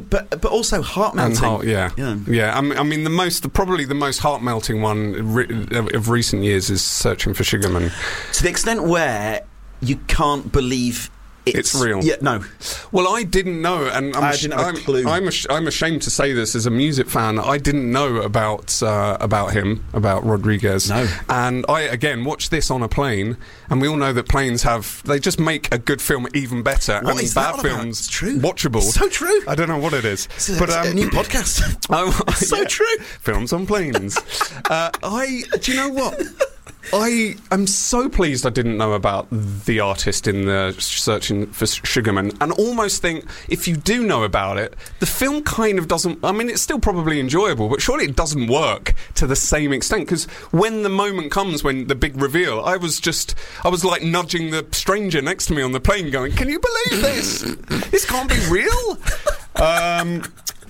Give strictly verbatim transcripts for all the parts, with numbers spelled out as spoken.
but but also heart melting. Heart, yeah, yeah. yeah. I, mean, I mean, the most probably the most heart melting one re- of recent years is Searching for Sugarman. To the extent where you can't believe. It's, it's real. Yeah, no. Well, I didn't know, and I'm I didn't have I'm, a clue. I'm, ash- I'm ashamed to say this as a music fan. I didn't know about uh, about him, about Rodriguez. No. And I again watched this on a plane, and we all know that planes have they just make a good film even better. What and is bad that all films about? It's true. Watchable. It's so true. I don't know what it is. It's a, but it's um, a new podcast. Oh, so yeah. true. Films on planes. uh, I. Do you know what? I am so pleased I didn't know about the artist in the Searching for Sugarman, and almost think if you do know about it, the film kind of doesn't. I mean, it's still probably enjoyable, but surely it doesn't work to the same extent. Because when the moment comes, when the big reveal, I was just, I was like nudging the stranger next to me on the plane, going, "Can you believe this? This can't be real." Um,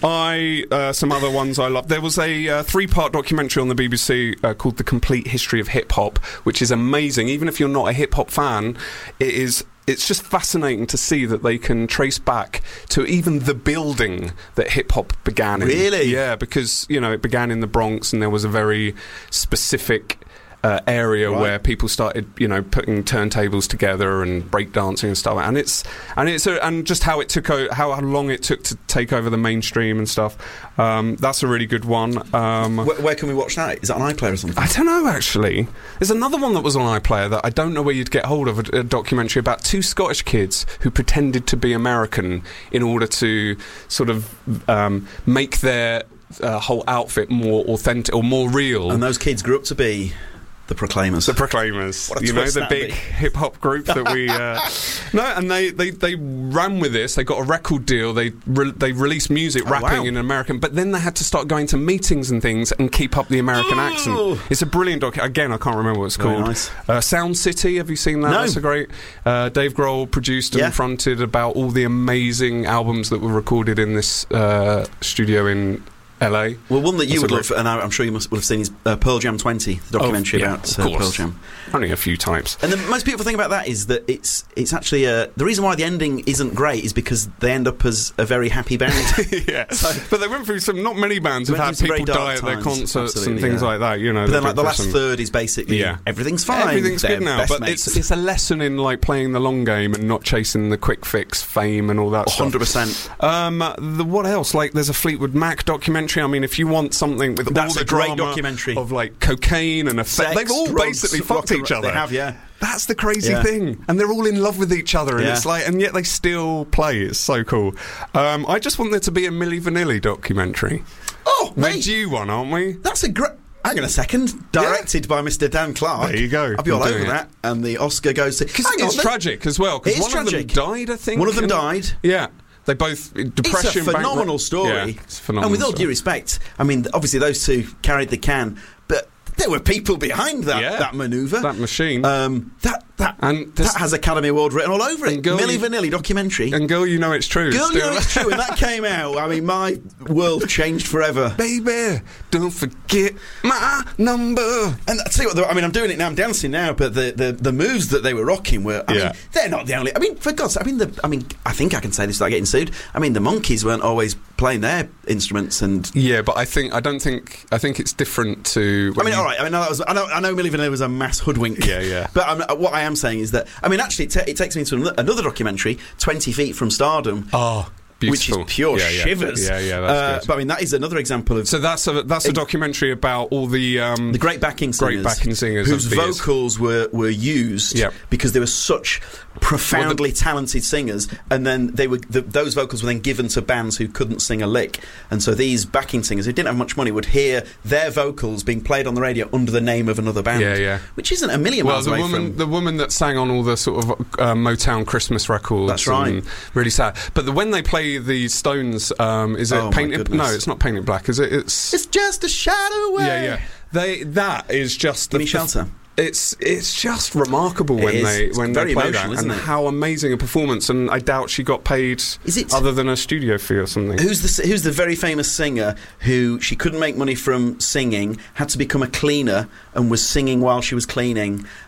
I uh, some other ones I love. There was a uh, three-part documentary on the B B C uh, called "The Complete History of Hip Hop," which is amazing. Even if you're not a hip hop fan, it is. It's just fascinating to see that they can trace back to even the building that hip hop began in. Really? Yeah, because you know it began in the Bronx, and there was a very specific. Uh, area right. where people started, you know, putting turntables together and breakdancing and stuff, and it's and it's a, and just how it took o- how long it took to take over the mainstream and stuff. Um, that's a really good one. Um, where, where can we watch that? Is that on iPlayer or something? I don't know actually. There's another one that was on iPlayer that I don't know where you'd get hold of. A, a documentary about two Scottish kids who pretended to be American in order to sort of um, make their uh, whole outfit more authentic or more real. And those kids grew up to be. The Proclaimers. The Proclaimers. What a you know, twist the that'd big be. hip-hop group that we... Uh, no, and they, they, they ran with this. They got a record deal. They re- they released music oh, rapping wow. in American, but then they had to start going to meetings and things and keep up the American Ooh. accent. It's a brilliant doc. Again, I can't remember what it's Very called. Nice. Uh, Sound City, have you seen that? No. That's a great... Uh, Dave Grohl produced and yeah. fronted about all the amazing albums that were recorded in this uh, studio in... L A. Well, one that you That's would great... love, and I, I'm sure you must would have seen, is uh, Pearl Jam twenty, the documentary oh, yeah, about uh, Pearl Jam. Only a few times. And the most beautiful thing about that is that it's it's actually uh, the reason why the ending isn't great is because they end up as a very happy band. yeah, so, but they went through some. Not many bands have had people die at their concerts and things yeah. like that. You know, but then like the last some... third is basically yeah. everything's fine, everything's They're good now. But mates. it's it's a lesson in like playing the long game and not chasing the quick fix fame and all that. one hundred percent. Stuff. Um, the what else? Like, there's a Fleetwood Mac documentary. I mean, if you want something with That's all the a great drama documentary of like cocaine and effect, they've all drugs, basically fucked each other. They have, yeah. That's the crazy yeah. thing, and they're all in love with each other, and yeah. it's like, and yet they still play. It's so cool. Um, I just want there to be a Milli Vanilli documentary. Oh, we're mate. due one, aren't we? That's a great. Hang on a second. Directed yeah. by Mister Dan Clark. There you go. I'll be all I'm over that. And the Oscar goes to. Because it's on, tragic as well. Because one tragic. of them died, I think. One of them and, died. Yeah. They both depression. It's a phenomenal bankrupt. story. Yeah, it's a phenomenal. And with all story. due respect, I mean, obviously those two carried the can, but there were people behind that yeah, that manoeuvre, that machine. Um, that that and that has Academy Award written all over it. Girl, Milli Vanilli documentary. And Girl, You Know It's True. Girl, still. You Know It's True. And that came out. I mean, my world changed forever. Baby, don't forget my number. And I tell you what, I mean, I'm doing it now. I'm dancing now, but the, the, the moves that they were rocking were. I yeah. mean, they're not the only. I mean, for God's sake. I mean, the. I mean, I think I can say this without getting sued. I mean, the Monkees weren't always playing their instruments, and yeah, but I think I don't think I think it's different to. I mean, you, all right. I mean, that was. I know. I know. Milli Vanilli was a mass hoodwink. Yeah, yeah. But I'm, what I am saying is that. I mean, actually, it, t- it takes me to another documentary, twenty feet from Stardom. Oh. Beautiful. Which is pure yeah, yeah. shivers. Yeah, yeah, that's uh, good. But I mean, that is another example of. So that's a that's a documentary about all the um, the great backing singers, great backing singers whose of the years. vocals were were used yep. because they were such profoundly well, the, talented singers, and then they were the, those vocals were then given to bands who couldn't sing a lick, and so these backing singers who didn't have much money would hear their vocals being played on the radio under the name of another band. Yeah, yeah. Which isn't a million well, miles the away woman, from the woman that sang on all the sort of uh, Motown Christmas records. That's right. And really sad. But the, when they play the Stones, um, is it oh, painted? No, it's not Painted Black. Is it? It's it's just a shadow away. Yeah, yeah. They that is just Give the me shelter. It's it's just remarkable when it they it's when very they play that, isn't and it? how amazing a performance. And I doubt she got paid is it, other than a studio fee or something. Who's the who's the very famous singer who she couldn't make money from singing, had to become a cleaner and was singing while she was cleaning,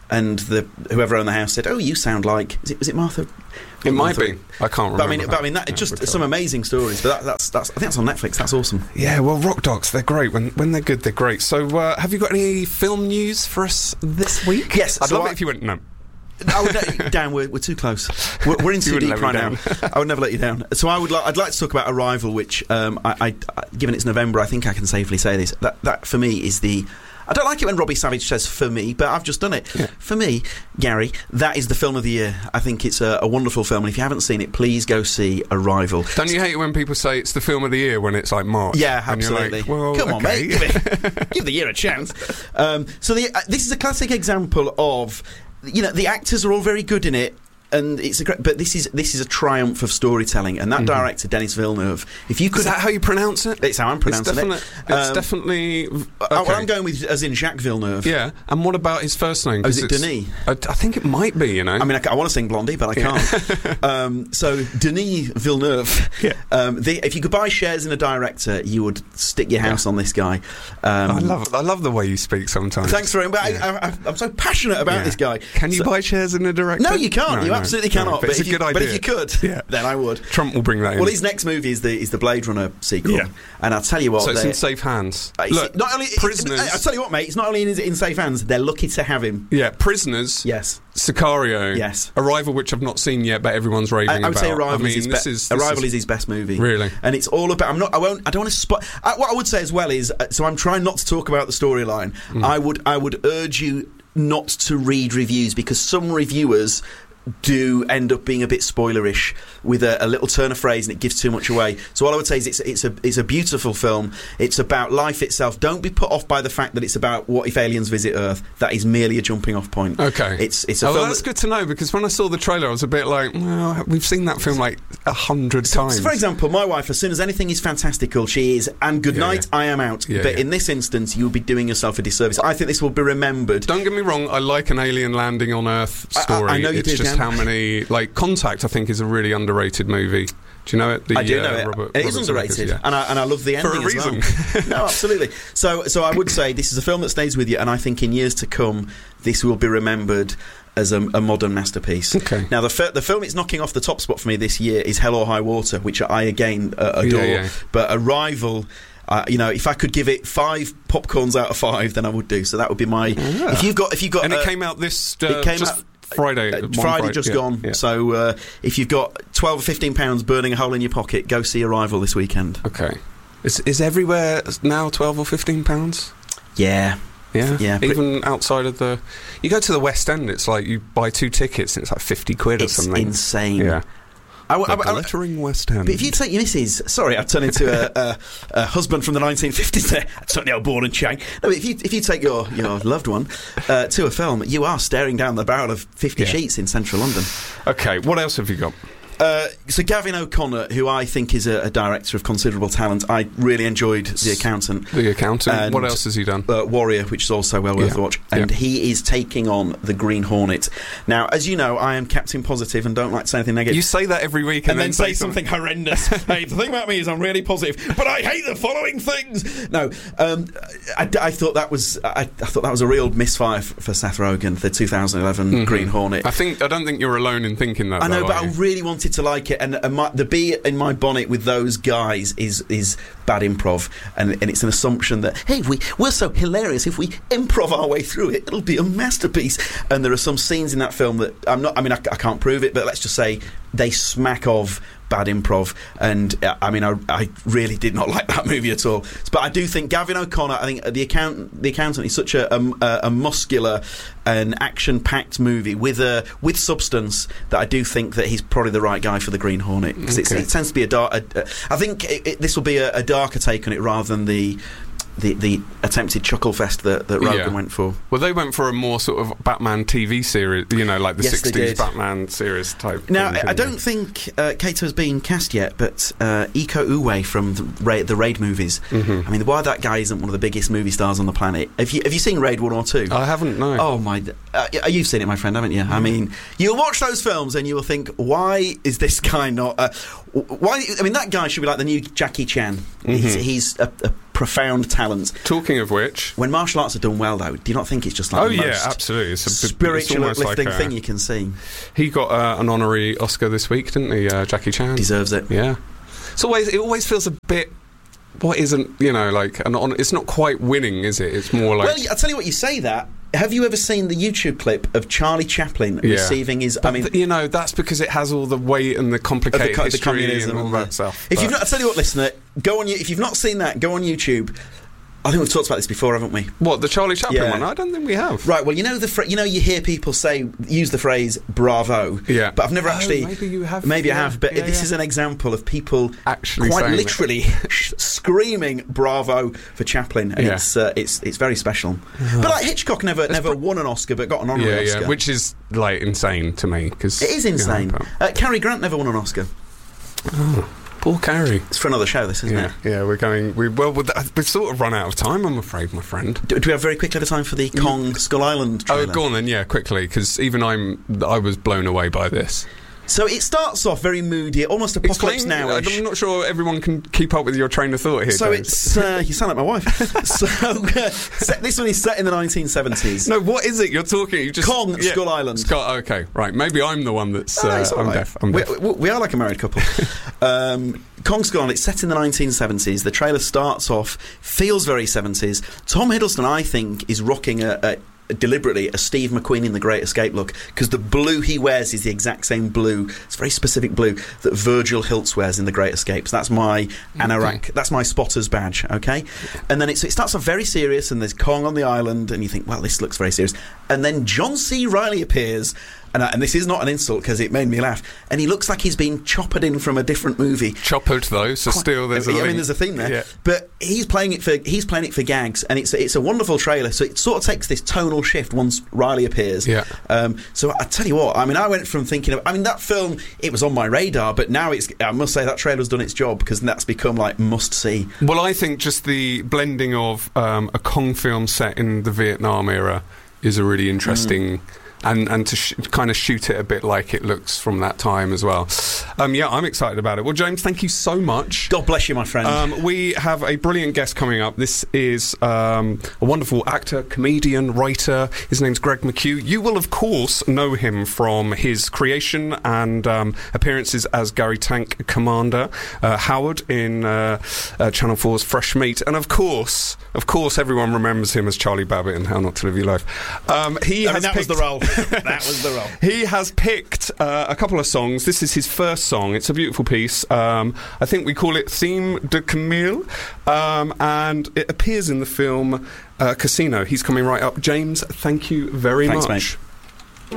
and the whoever owned the house said, "Oh, you sound like is it was it Martha?" It might Martha? be. I can't remember. But I mean, but I mean, that just some amazing stories. But that, that's that's I think that's on Netflix. That's awesome. Yeah, well, rock docs, they're great. When when they're good, they're great. So, uh, have you got any film news for us this week? Yes, I'd so love I, it if you went no. I would, Dan, we're, we're too close. We're, we're in too deep right now. I would never let you down. So I would, li- I'd like to talk about Arrival, which, um, I, I, I, given it's November, I think I can safely say this. That, that for me is the. I don't like it when Robbie Savage says "for me," but I've just done it. Yeah. For me, Gary, that is the film of the year. I think it's a, a wonderful film, and if you haven't seen it, please go see Arrival. Don't you hate it when people say it's the film of the year when it's like March? Yeah, absolutely. Like, well, Come okay. on, mate, give, it, give the year a chance. Um, so the, uh, this is a classic example of, you know, the actors are all very good in it. And it's a great, but this is this is a triumph of storytelling, and that mm-hmm. director Denis Villeneuve. If you could, is that how you pronounce it? It's how I'm pronouncing it's it. It's um, definitely. Okay. Uh, well, I'm going with as in Jacques Villeneuve. Yeah, and what about his first name? Oh, is it Denis? I, I think it might be. You know, I mean, I, I want to sing Blondie, but I can't. Yeah. um, so Denis Villeneuve. Yeah. Um, the, if you could buy shares in a director, you would stick your house yeah. on this guy. Um, I love I love the way you speak sometimes. Thanks very much. Yeah. I, I, I'm so passionate about yeah. this guy. Can you so, buy shares in a director? No, you can't. No, you no, absolutely no, cannot. But, but it's a you, good idea. But if you could, yeah. then I would. Trump will bring that in. Well, his next movie is the is the Blade Runner sequel. Yeah. And I'll tell you what. So it's in safe hands. Uh, Look, not only Prisoners. I'll tell you what, mate. It's not only in, in safe hands. They're lucky to have him. Yeah, Prisoners. Yes. Sicario. Yes. Arrival, which I've not seen yet, but everyone's raving about. I, I would about. say Arrival, I mean, is, his this be- is, this Arrival is, is his best movie. Really. And it's all about. I'm not. I won't. I don't want to spot. Uh, what I would say as well is. Uh, so I'm trying not to talk about the storyline. Mm. I would. I would urge you not to read reviews, because some reviewers do end up being a bit spoilerish with a, a little turn of phrase, and it gives too much away. So all I would say is it's it's a it's a beautiful film. It's about life itself. Don't be put off by the fact that it's about what if aliens visit Earth. That is merely a jumping off point. Okay, it's it's a oh, film. Well, that's that, good to know, because when I saw the trailer, I was a bit like, well, we've seen that film like a hundred so, times. So for example, my wife, as soon as anything is fantastical, she is, and good night, yeah, yeah. I am out. Yeah, but yeah. in this instance, you'll be doing yourself a disservice. I think this will be remembered. Don't get me wrong, I like an alien landing on Earth story. I, I, I know you it's do, just Dan. how many. Like Contact, I think, is a really underrated movie. Do you know it? The, I do uh, know it. Robert, it is Robert underrated, Zemeckis, yeah. and I and I love the ending for a as reason. Well. No, absolutely. So, so I would say this is a film that stays with you, and I think in years to come, this will be remembered as a, a modern masterpiece. Okay. Now, the fir- the film it's knocking off the top spot for me this year is Hell or High Water, which I again uh, adore. Yeah, yeah. But Arrival. Uh, you know, if I could give it five popcorns out of five, then I would do. So that would be my. Yeah. If you've got, if you've got, and uh, it came out this. Uh, it came just out. Friday, Uh, one Friday, Friday just yeah, gone. yeah. So uh, if you've got twelve or fifteen pounds burning a hole in your pocket, go see Arrival this weekend. Okay. Is is everywhere now twelve or fifteen pounds? Yeah. Yeah, yeah. Even outside of the, you go to the West End, it's like you buy two tickets and it's like fifty quid it's or something. Insane. Yeah. I, I, the I, glittering West End. But if you take your missus, sorry, I've turned into a, a, a husband from the nineteen fifties there. I took the old ball and chain. No, but if you if you take your, your loved one uh, to a film, you are staring down the barrel of fifty yeah. sheets in central London. Okay, what else have you got? Uh, so Gavin O'Connor, who I think is a, a director of considerable talent, I really enjoyed The Accountant. The Accountant. And, what else has he done? Uh, Warrior, which is also well worth yeah. a watch. And yeah. he is taking on the Green Hornet. Now, as you know, I am Captain Positive and don't like to say anything negative. You say that every week and, and then, then say something, something horrendous. Hey, the thing about me is I'm really positive, but I hate the following things. No, um, I, I thought that was I, I thought that was a real misfire f- for Seth Rogen, the two thousand eleven mm-hmm. Green Hornet. I think I don't think you're alone in thinking that. I know, though, but I really wanted to like it, and, and my, the bee in my bonnet with those guys is is bad improv, and, and it's an assumption that hey, we we're so hilarious if we improv our way through it, it'll be a masterpiece. And there are some scenes in that film that I'm not. I mean, I, I can't prove it, but let's just say they smack of bad improv, and uh, I mean, I, I really did not like that movie at all. But I do think Gavin O'Connor, I think the account, the accountant, is such a, a, a muscular and action-packed movie with a with substance that I do think that he's probably the right guy for the Green Hornet, because okay. it tends to be a dark. A, a, I think it, it, this will be a, a darker take on it rather than the. The, the attempted chuckle fest that, that Rogen yeah. went for. Well, they went for a more sort of Batman T V series, you know, like the yes, sixties Batman series type. Now, thing, I don't they? think uh, Kato has been cast yet, but uh, Iko Uwais from the Raid, the Raid movies. Mm-hmm. I mean, why that guy isn't one of the biggest movie stars on the planet? Have you have you seen Raid one or two? I haven't. No. Oh my! Uh, you've seen it, my friend, haven't you? Mm-hmm. I mean, you'll watch those films and you will think, why is this guy not? Uh, why? I mean, that guy should be like the new Jackie Chan. Mm-hmm. He's, he's a, a profound talents. Talking of which, when martial arts are done well, though, do you not think it's just like oh the yeah, most absolutely, it's a spiritual, it's uplifting like a, thing you can see? He got uh, an honorary Oscar this week, didn't he, uh, Jackie Chan? Deserves it. Yeah. It's always it always feels a bit. What isn't you know like an on, it's not quite winning, is it? It's more like. Well, I'll tell you what. You say that. Have you ever seen the YouTube clip of Charlie Chaplin yeah. receiving his? But I mean, th- you know, that's because it has all the weight and the complicated the, the history communism and all and that the, stuff. If but. you've not, I'll tell you what, listener, go on. If you've not seen that, go on YouTube. I think we've talked about this before, haven't we? What, the Charlie Chaplin yeah. one? I don't think we have. Right. Well, you know the fr- you know you hear people say use the phrase "bravo." Yeah. But I've never oh, actually. Maybe you have. Maybe yeah, I have. But yeah, this yeah. is an example of people actually quite saying literally screaming "bravo" for Chaplin, and yeah. it's uh, it's it's very special. Uh-huh. But like Hitchcock never It's never pr- won an Oscar, but got an honorary yeah, Oscar, yeah, which is like insane to me because it is insane. You know, uh, Cary Grant never won an Oscar. Oh. Poor Cary. It's for another show, this, isn't yeah, it? Yeah, we're going. We well, we've sort of run out of time, I'm afraid, my friend. Do, do we have very quickly the time for the Kong Skull Island trailer? Oh, go on then. Yeah, quickly, because even I'm. I was blown away by this. So it starts off very moody, almost Apocalypse Explain, Now-ish. I'm not sure everyone can keep up with your train of thought here. So James. it's uh, you sound like my wife. so uh, set, this one is set in the nineteen seventies. No, what is it you're talking? You just Kong yeah, Skull Island. Skull, okay, right. Maybe I'm the one that's. No, Uh, it's all I'm right. deaf. I'm we, deaf. we, we are like a married couple. um, Kong Skull Island. It's set in the nineteen seventies. The trailer starts off, feels very seventies. Tom Hiddleston, I think, is rocking a. a deliberately a Steve McQueen in The Great Escape look, because the blue he wears is the exact same blue, it's a very specific blue that Virgil Hiltz wears in The Great Escape. So that's my anorak, okay. That's my spotter's badge, okay? And then it's, it starts off very serious, and there's Kong on the island, and you think, well, this looks very serious. And then John C. Reilly appears, and, uh, and this is not an insult because it made me laugh, and he looks like he's been choppered in from a different movie. Choppered though, so Quite, still there's a I link. mean, there's a theme there, yeah. But he's playing it for he's playing it for gags, and it's it's a wonderful trailer. So it sort of takes this tonal shift once Reilly appears. Yeah. Um, so I tell you what, I mean, I went from thinking of, I mean, that film, it was on my radar, but now it's, I must say, that trailer's done its job, because that's become like must see. Well, I think just the blending of um, a Kong film set in the Vietnam era is a really interesting. Mm. And and to sh- kind of shoot it a bit like it looks from that time as well. Um, yeah, I'm excited about it. Well, James, thank you so much. God bless you, my friend. Um, we have a brilliant guest coming up. This is um, a wonderful actor, comedian, writer. His name's Greg McHugh. You will, of course, know him from his creation and um, appearances as Gary Tank Commander uh, Howard in uh, uh, Channel four's Fresh Meat. And, of course, of course, everyone remembers him as Charlie Babbitt in How Not to Live Your Life. Um, he I has mean, that picked- was the role. That was the role. He has picked uh, a couple of songs. This is his first song. It's a beautiful piece. Um, I think we call it Theme de Camille, um, and it appears in the film uh, Casino. He's coming right up. James, thank you very Thanks, much. Mate.